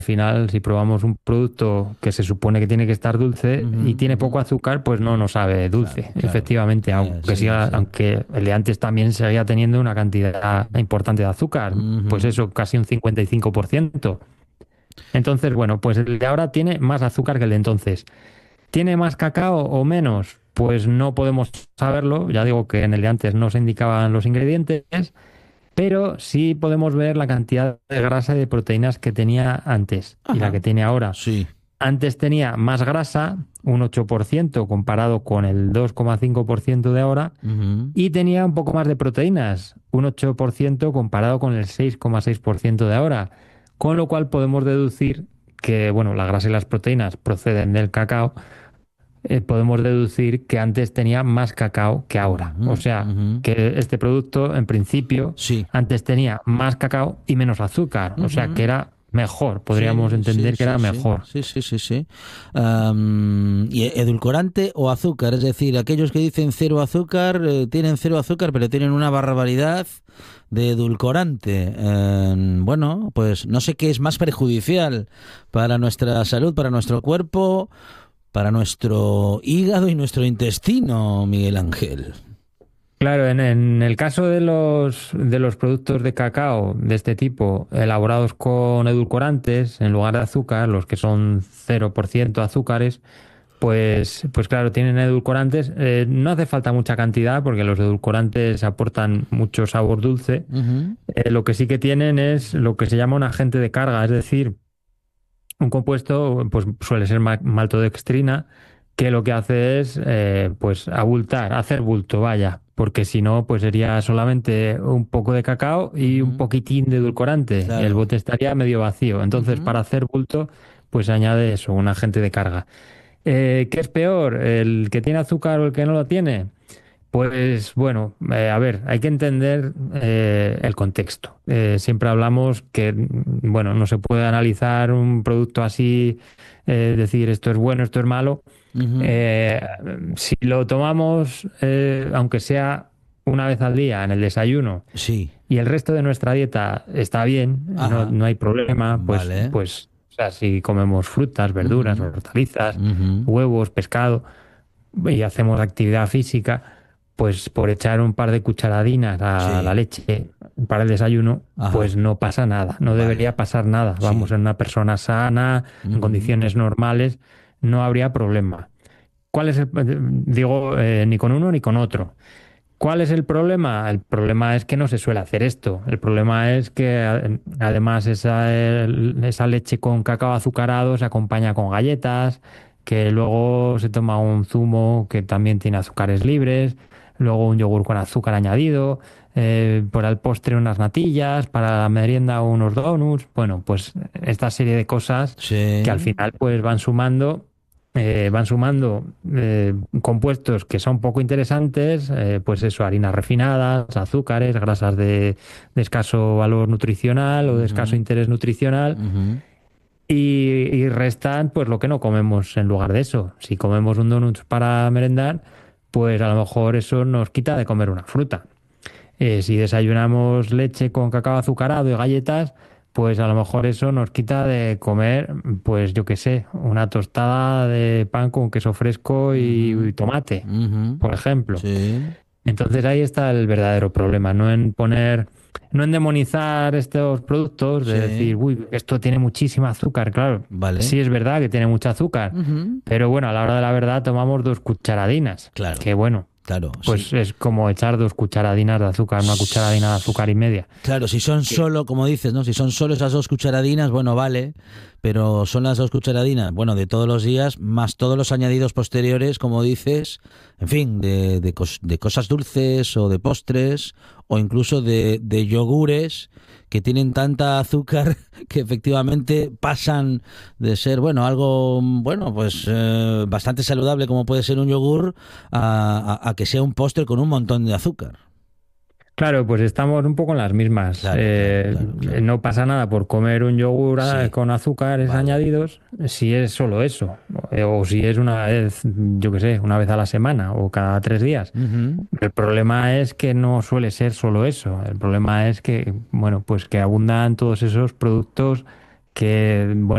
final, si probamos un producto que se supone que tiene que estar dulce Ujú, y tiene ujú. poco azúcar, pues no nos sabe Claro, dulce, claro. efectivamente, aunque Sí, siga, sí. aunque el de antes también seguía teniendo una cantidad importante de azúcar, pues Ujú. eso, casi un 55%. Entonces, bueno, pues el de ahora tiene más azúcar que el de entonces. ¿Tiene más cacao o menos? Pues no podemos saberlo. Ya digo que en el de antes no se indicaban los ingredientes, pero sí podemos ver la cantidad de grasa y de proteínas que tenía antes y la Ajá. que tiene ahora. Sí. Antes tenía más grasa, un 8% comparado con el 2,5% de ahora, Ujú. y tenía un poco más de proteínas, un 8% comparado con el 6,6% de ahora. Con lo cual podemos deducir que, bueno, la grasa y las proteínas proceden del cacao. Podemos deducir que antes tenía más cacao que ahora. Ujú, O sea, ujú. que este producto, en principio, Sí. antes tenía más cacao y menos azúcar. O sea, que Ujú. era mejor. Podríamos Sí, sí, entender que sí, era sí, mejor. sí, sí, sí, sí. ¿Y edulcorante o azúcar? Es decir, aquellos que dicen cero azúcar, tienen cero azúcar, pero tienen una barbaridad de edulcorante. Bueno, pues no sé qué es más perjudicial para nuestra salud, para nuestro cuerpo, para nuestro hígado y nuestro intestino, Miguel Ángel. Claro, en el caso de los productos de cacao de este tipo, elaborados con edulcorantes en lugar de azúcar, los que son 0% azúcares, pues claro, tienen edulcorantes. No hace falta mucha cantidad porque los edulcorantes aportan mucho sabor dulce. Ujú. Lo que sí que tienen es lo que se llama un agente de carga, es decir, un compuesto pues suele ser maltodextrina, que lo que hace es pues abultar, hacer bulto, vaya, porque si no, pues sería solamente un poco de cacao y un Ujú. poquitín de edulcorante. El Claro. bote estaría medio vacío. Entonces, para Ujú. hacer bulto, pues añade eso, un agente de carga. ¿Qué es peor? ¿El que tiene azúcar o el que no lo tiene? Pues bueno, a ver, hay que entender el contexto. Siempre hablamos que, bueno, no se puede analizar un producto así, decir esto es bueno, esto es malo. Ujú. Eh, si lo tomamos, aunque sea una vez al día en el desayuno Sí. y el resto de nuestra dieta está bien, no, Ajá. no hay problema, Vale. o sea, si comemos frutas, verduras, Ujú. hortalizas, Ujú. huevos, pescado y hacemos actividad física, pues por echar un par de cucharadinas a la Sí. leche para el desayuno, pues Ajá. no pasa nada, no debería Vale. pasar nada. Vamos, Sí. en una persona sana, en Ujú. condiciones normales, no habría problema. ¿Cuál es el, digo, ni con uno ni con otro? ¿Cuál es el problema? El problema es que no se suele hacer esto. El problema es que además esa leche con cacao azucarado se acompaña con galletas, que luego se toma un zumo que también tiene azúcares libres, luego un yogur con azúcar añadido, para el postre unas natillas, para la merienda unos donuts. Bueno, pues esta serie de cosas que al Sí. final pues van sumando compuestos que son poco interesantes, pues eso, harinas refinadas, azúcares, grasas de escaso valor nutricional o de escaso Ujú. interés nutricional, Ujú. y restan pues lo que no comemos en lugar de eso. Si comemos un donut para merendar, pues a lo mejor eso nos quita de comer una fruta. Si desayunamos leche con cacao azucarado y galletas, pues a lo mejor eso nos quita de comer, pues yo qué sé, una tostada de pan con queso fresco y Ujú. tomate, Ujú. por ejemplo. Sí. Entonces ahí está el verdadero problema, no en demonizar estos productos, de decir, Sí. uy, esto tiene muchísima azúcar. Claro, Vale. sí es verdad que tiene mucho azúcar, Ujú. pero bueno, a la hora de la verdad tomamos 2 cucharadinas, Claro. que bueno, Claro. pues Sí. es como echar 2 cucharadinas de azúcar, una cucharadina de azúcar y media. Claro, si son solo, como dices, ¿no? Si son solo esas dos cucharadinas, bueno, vale, pero son las dos cucharadinas, bueno, de todos los días, más todos los añadidos posteriores, como dices, en fin, de cosas dulces o de postres, o incluso de yogures que tienen tanta azúcar que efectivamente pasan de ser, bueno, algo, bueno, pues bastante saludable como puede ser un yogur, a que sea un postre con un montón de azúcar. Claro, pues estamos un poco en las mismas. Claro, claro, claro, claro. No pasa nada por comer un yogur Sí, con azúcares vale. añadidos si es solo eso, o si es una vez, yo qué sé, una vez a la semana o cada 3 días. Ujú. El problema es que no suele ser solo eso. El problema es que, bueno, pues que abundan todos esos productos que, bueno,